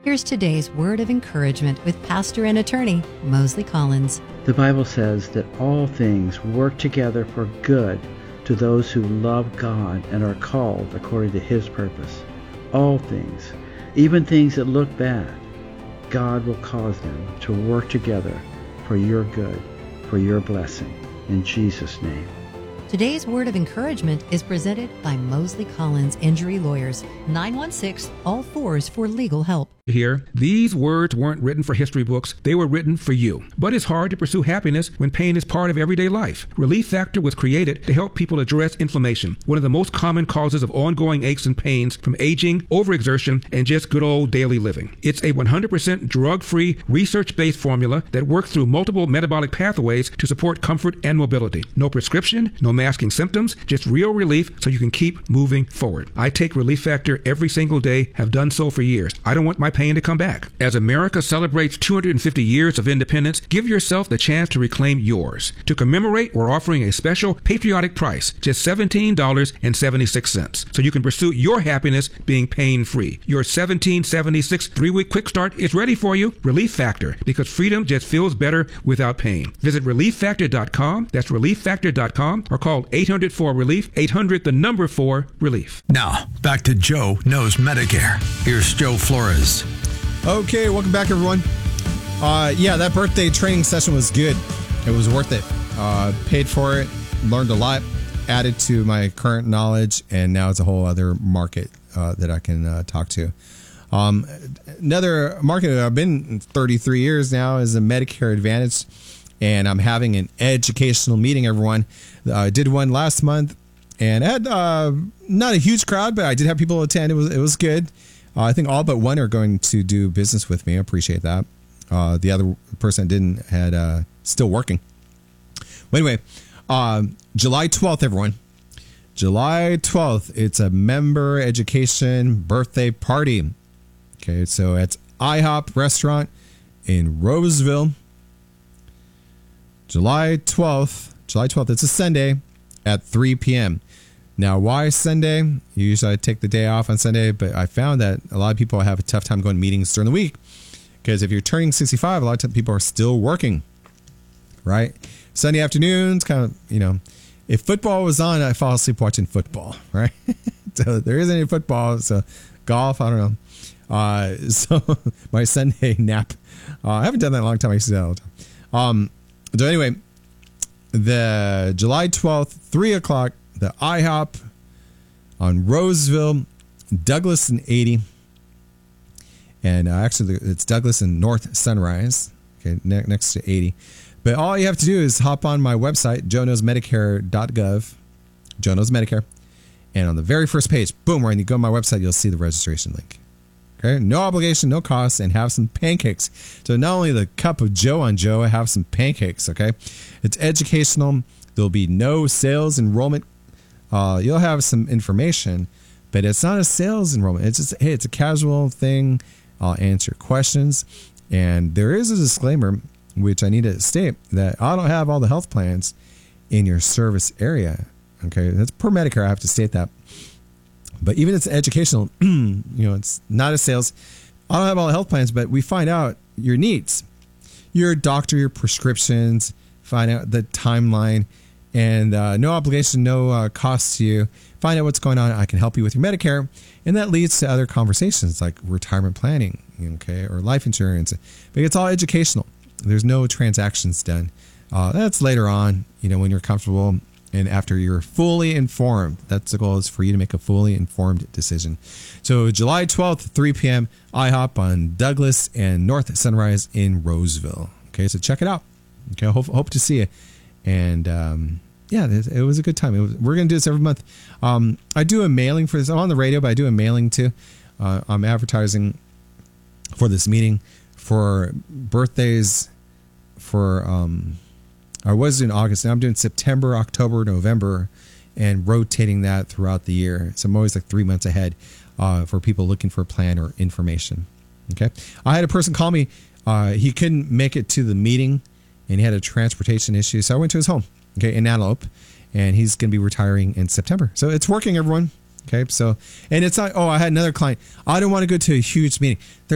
Here's today's word of encouragement with pastor and attorney Mosley Collins. The Bible says that all things work together for good to those who love God and are called according to His purpose. All things, even things that look bad, God will cause them to work together for your good, for your blessing. In Jesus' name. Today's word of encouragement is presented by Mosley Collins Injury Lawyers, 916 all fours for legal help. Here, these words weren't written for history books, they were written for you. But it's hard to pursue happiness when pain is part of everyday life. Relief Factor was created to help people address inflammation, one of the most common causes of ongoing aches and pains from aging, overexertion, and just good old daily living. It's a 100% drug-free, research-based formula that works through multiple metabolic pathways to support comfort and mobility. No prescription, no masking symptoms, just real relief so you can keep moving forward. I take Relief Factor every single day, have done so for years. I don't want my pain to come back. As America celebrates 250 years of independence, give yourself the chance to reclaim yours. To commemorate, we're offering a special patriotic price, just $17.76, so you can pursue your happiness being pain-free. Your $17.76 3-week quick start is ready for you. Relief Factor, because freedom just feels better without pain. Visit ReliefFactor.com, that's ReliefFactor.com, or call 800-4-RELIEF, 800-4-RELIEF. Now, back to Joe Knows Medicare. Here's Joe Flores. Okay, welcome back, everyone. That birthday training session was good. It was worth it. Paid for it, learned a lot, added to my current knowledge, and now it's a whole other market that I can talk to. Another market that I've been in 33 years now is a Medicare Advantage, and I'm having an educational meeting, everyone. I did one last month, and I had not a huge crowd, but I did have people attend. It was good. I think all but one are going to do business with me. I appreciate that. The other person that didn't had still working. But anyway, July 12th, everyone. July 12th, it's a member education birthday party. Okay, so it's IHOP restaurant in Roseville. July 12th, it's a Sunday at 3 p.m. Now, why Sunday? Usually I take the day off on Sunday, but I found that a lot of people have a tough time going to meetings during the week because if you're turning 65, a lot of people are still working, right? Sunday afternoons, kind of, if football was on, I fall asleep watching football, right? So there isn't any football, so golf, I don't know. So my Sunday nap, I haven't done that in a long time. I used to do that all the time. So anyway, the July 12th, 3 o'clock, the IHOP on Roseville, Douglas and 80. And actually, it's Douglas and North Sunrise, okay, next to 80. But all you have to do is hop on my website, joeknowsmedicare.gov, Joe Knows Medicare. And on the very first page, boom, when you go to my website, you'll see the registration link. Okay, no obligation, no cost, and have some pancakes. So not only the cup of Joe on Joe, have some pancakes, okay? It's educational. There'll be no sales enrollment. You'll have some information, but it's not a sales enrollment. It's just, hey, it's a casual thing. I'll answer questions. And there is a disclaimer, which I need to state, that I don't have all the health plans in your service area. Okay, that's per Medicare. I have to state that. But even if it's educational, it's not a sales. I don't have all the health plans, but we find out your needs, your doctor, your prescriptions, find out the timeline, and no obligation, no cost to you. Find out what's going on. I can help you with your Medicare. And that leads to other conversations like retirement planning, okay, or life insurance. But it's all educational. There's no transactions done. That's later on, when you're comfortable and after you're fully informed. That's the goal, is for you to make a fully informed decision. So July 12th, 3 p.m., IHOP on Douglas and North Sunrise in Roseville. Okay, so check it out. Okay, hope to see you. And it was a good time. We're going to do this every month. I do a mailing for this. I'm on the radio, but I do a mailing too. I'm advertising for this meeting for birthdays for I was doing August. Now I'm doing September, October, November, and rotating that throughout the year. So I'm always like 3 months ahead for people looking for a plan or information. Okay. I had a person call me. He couldn't make it to the meeting, and he had a transportation issue. So I went to his home, okay, in Antelope, and he's going to be retiring in September. So it's working, everyone. Okay. So, and it's not, I had another client. I don't want to go to a huge meeting.